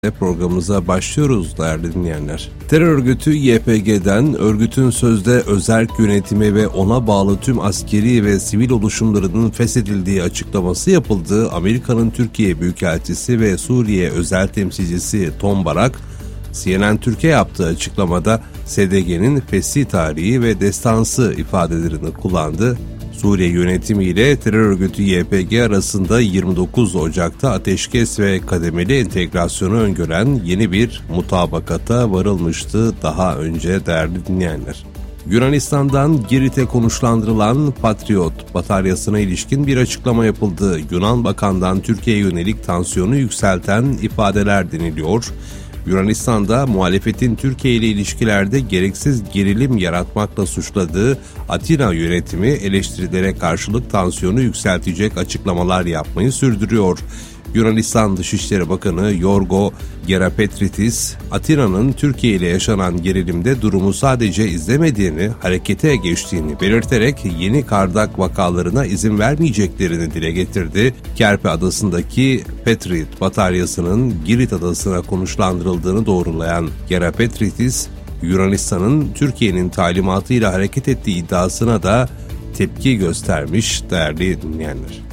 Programımıza başlıyoruz değerli dinleyenler. Terör örgütü YPG'den örgütün sözde özerk yönetimi ve ona bağlı tüm askeri ve sivil oluşumlarının feshedildiği açıklaması yapıldı. Amerika'nın Türkiye Büyükelçisi ve Suriye özel temsilcisi Tom Barak, CNN Türkiye yaptığı açıklamada SDG'nin fesih tarihi ve destansı ifadelerini kullandı. Suriye yönetimiyle terör örgütü YPG arasında 29 Ocak'ta ateşkes ve kademeli entegrasyonu öngören yeni bir mutabakata varılmıştı daha önce değerli dinleyenler. Yunanistan'dan Girit'e konuşlandırılan Patriot bataryasına ilişkin bir açıklama yapıldı. Yunan Bakan'dan Türkiye'ye yönelik tansiyonu yükselten ifadeler deniliyor. Yunanistan'da muhalefetin Türkiye ile ilişkilerde gereksiz gerilim yaratmakla suçladığı Atina yönetimi eleştirilere karşılık tansiyonu yükseltecek açıklamalar yapmayı sürdürüyor. Yunanistan Dışişleri Bakanı Yorgo Gerapetritis, Atina'nın Türkiye ile yaşanan gerilimde durumu sadece izlemediğini, harekete geçtiğini belirterek yeni Kardak vakalarına izin vermeyeceklerini dile getirdi. Kerpe Adası'ndaki Patriot bataryasının Girit Adası'na konuşlandırıldığını doğrulayan Gerapetritis, Yunanistan'ın Türkiye'nin talimatıyla hareket ettiği iddiasına da tepki göstermiş değerli dinleyenler.